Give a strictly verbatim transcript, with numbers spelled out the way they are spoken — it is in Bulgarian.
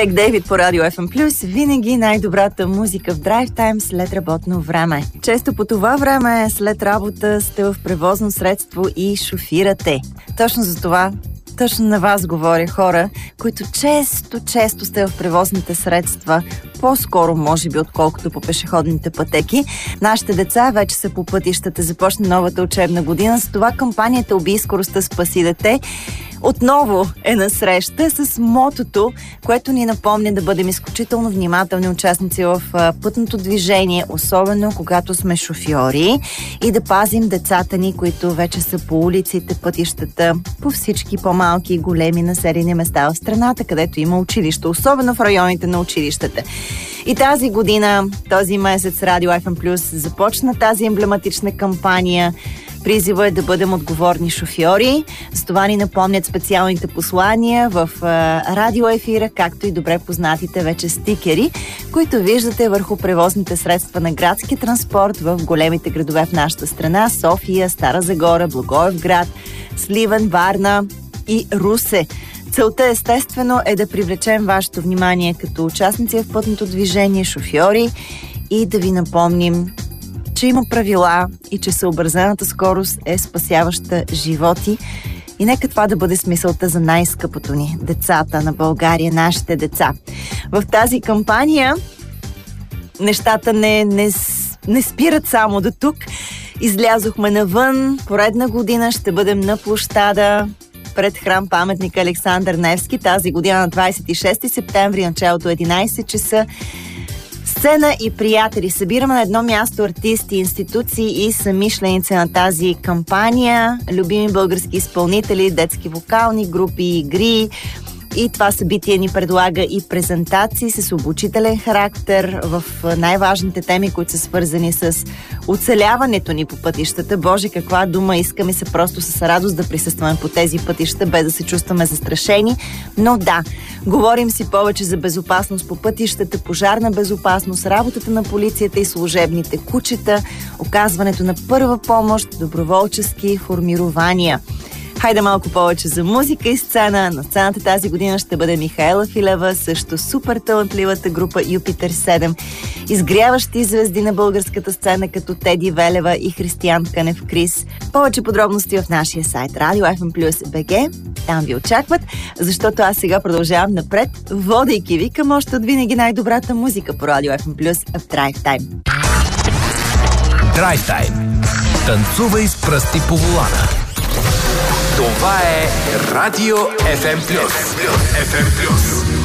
Крейг Дейвид по Радио Еф Ем Плюс. Винаги най-добрата музика в драйв тайм след работно време. Често по това време, след работа, сте в превозно средство и шофирате. Точно за това, точно на вас говоря, хора, които често, често сте в превозните средства, по-скоро, може би, отколкото по пешеходните пътеки. Нашите деца вече са по пътищата, започна новата учебна година, с това кампанията "Убий скоростта, спаси дете" отново е насреща с мотото, което ни напомня да бъдем изключително внимателни участници в пътното движение, особено когато сме шофьори, и да пазим децата ни, които вече са по улиците, пътищата, по всички по-малки и големи населени места в страната, където има училище, особено в районите на училищата. И тази година, този месец, Радио Еф Ем Плюс започна тази емблематична кампания. Призива е да бъдем отговорни шофьори. С това ни напомнят специалните послания в а, радиоефира, както и добре познатите вече стикери, които виждате върху превозните средства на градски транспорт в големите градове в нашата страна: София, Стара Загора, Благоевград, Сливен, Варна и Русе. Целта, естествено, е да привлечем вашето внимание като участници в пътното движение, шофьори, и да ви напомним, че има правила и че съобразената скорост е спасяваща животи. И нека това да бъде смисълта за най-скъпото ни – децата на България, нашите деца. В тази кампания нещата не, не, не спират само до тук. Излязохме навън, поредна година ще бъдем на площада пред храм паметник Александър Невски тази година на двадесет и шести септември, началото единадесет часа. Сцена и приятели. Събираме на едно място артисти, институции и самишленици на тази кампания, любими български изпълнители, детски вокални групи, игри. И това събитие ни предлага и презентации с обучителен характер в най-важните теми, които са свързани с оцеляването ни по пътищата. Боже, каква дума, искаме се просто с радост да присъстваме по тези пътища, без да се чувстваме застрашени. Но да, говорим си повече за безопасност по пътищата, пожарна безопасност, работата на полицията и служебните кучета, оказването на първа помощ, доброволчески формирования. Хайде малко повече за музика и сцена. На сцената тази година ще бъде Михаела Филева, също супер талантливата група Юпитер седем, изгряващи звезди на българската сцена като Теди Велева и Християн Кънев Крис. Повече подробности в нашия сайт радио еф ем плюс точка би джи. Там ви очакват, защото аз сега продължавам напред, водейки ви към още от винаги най-добрата музика по Радио Еф Ем Плюс в Драйв Тайм. Драйв Тайм. Танцувай с пръсти по волана. Това е Радио Еф Ем Плюс. Еф Ем Плюс.